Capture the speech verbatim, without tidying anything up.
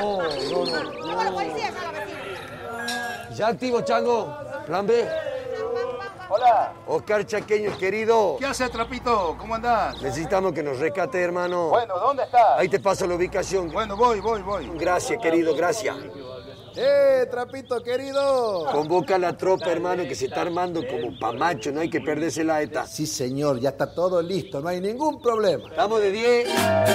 No, no, no. Llama a la policía, llama a la vecina. ¿Ya activo, Chango? ¿Plan B? Hola. Oscar Chaqueño, querido. ¿Qué haces, Trapito? ¿Cómo andás? Necesitamos que nos rescate, hermano. Bueno, ¿dónde estás? Ahí te paso la ubicación. Bueno, voy, voy, voy. Gracias, querido, gracias. ¡Eh, Trapito, querido! Convoca a la tropa, hermano, que se está armando como pa' macho. No hay que perderse la eta. Sí, señor, ya está todo listo, no hay ningún problema. Estamos de diez.